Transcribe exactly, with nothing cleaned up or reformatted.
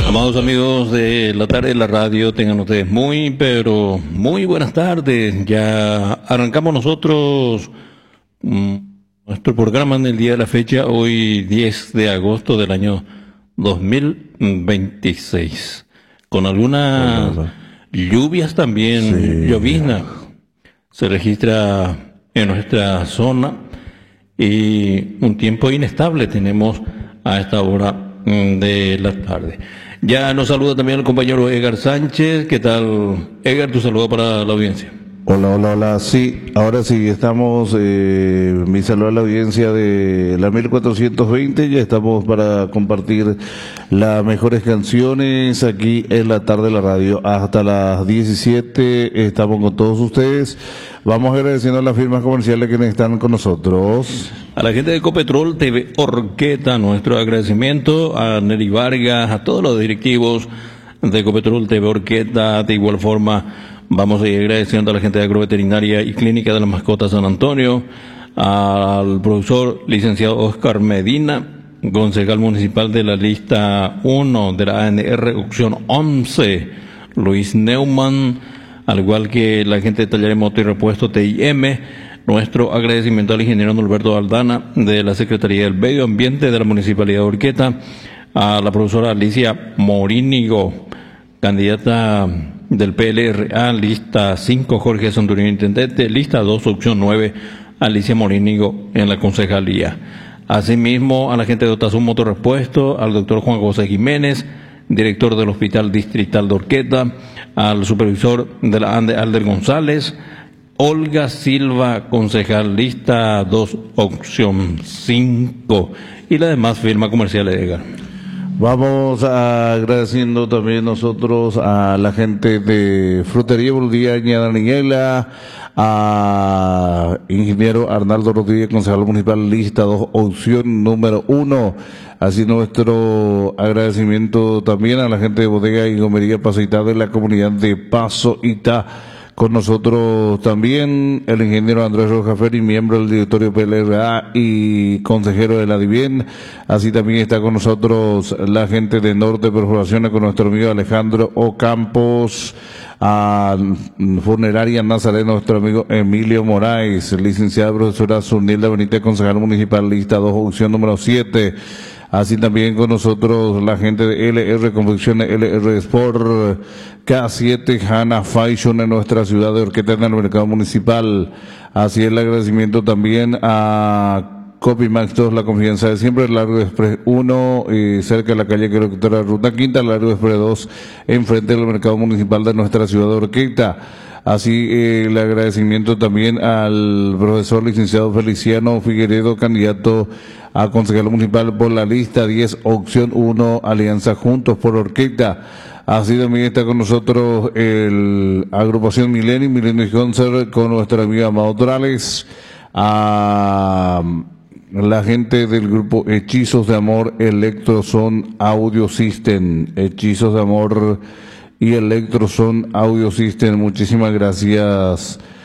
Amados amigos de la tarde de la radio, tengan ustedes muy, pero muy buenas tardes. Ya arrancamos nosotros mmm, nuestro programa en el día de la fecha, hoy diez de agosto del año dos mil veintiséis. Con algunas bueno, lluvias también, sí. llovizna, se registra en nuestra zona y un tiempo inestable tenemos a esta hora de la tarde. Ya nos saluda también el compañero Edgar Sánchez. ¿Qué tal, Edgar? Tu saludo para la audiencia. Hola, hola, hola. Sí, ahora sí, estamos, eh, mi saludo a la audiencia de la mil cuatrocientos veinte, ya estamos para compartir las mejores canciones aquí en la tarde de la radio. Hasta las diecisiete estamos con todos ustedes. Vamos agradeciendo a las firmas comerciales que están con nosotros. A la gente de Ecopetrol T V Orqueta, nuestro agradecimiento, a Nelly Vargas, a todos los directivos de Ecopetrol T V Orqueta. De igual forma, vamos a ir agradeciendo a la gente de Agroveterinaria y Clínica de las Mascotas San Antonio, al profesor licenciado Oscar Medina, concejal municipal de la lista uno de la A N R opción once, Luis Neumann, al igual que la gente de Taller de Moto y Repuesto T I M. Nuestro agradecimiento al ingeniero Norberto Aldana de la Secretaría del Medio Ambiente de la Municipalidad de Orqueta, a la profesora Alicia Morínigo, candidata del P L R A, lista cinco, Jorge Santurino, intendente, lista dos, opción nueve, Alicia Morínigo en la concejalía. Asimismo, a la gente de Otazú Motorrepuesto, al doctor Juan José Jiménez, director del Hospital Distrital de Orqueta, al supervisor de la ANDE, Alder González, Olga Silva, concejal, lista dos, opción cinco, y la demás firma comercial de Edgar. Vamos a, agradeciendo también nosotros a la gente de Frutería Boludiaña Daniela, a ingeniero Arnaldo Rodríguez, concejal municipal, lista dos, opción número uno. Así nuestro agradecimiento también a la gente de Bodega y Gomería Paso Itá de la comunidad de Paso Itá. Con nosotros también el ingeniero Andrés Rojas Ferri, miembro del directorio P L R A y consejero de la DIVIEN. Así también está con nosotros la gente de Norte Perforaciones, con nuestro amigo Alejandro Ocampos, a Funeraria Nazareno, nuestro amigo Emilio Moraes, licenciada profesora Zunilda Benítez, concejal municipal, lista dos, opción número siete. Así también con nosotros la gente de L R Confecciones, L R Sport, K siete, Hanna Fashion en nuestra ciudad de Orqueta, en el mercado municipal. Así el agradecimiento también a Copimax dos, la confianza de siempre, Largo Express uno, eh, cerca de la calle Queroquetera, Ruta Quinta, Largo Express dos, enfrente del mercado municipal de nuestra ciudad de Orqueta. Así eh, el agradecimiento también al profesor licenciado Feliciano Figueredo, candidato a concejal municipal por la lista diez, opción uno, Alianza Juntos por Orqueta. Así también está con nosotros el agrupación Milenio, Milenio y Concert, con nuestra amiga Amado Torales, a la gente del grupo Hechizos de Amor, Electroson Audio System, Hechizos de Amor y Electroson Audio System. Muchísimas gracias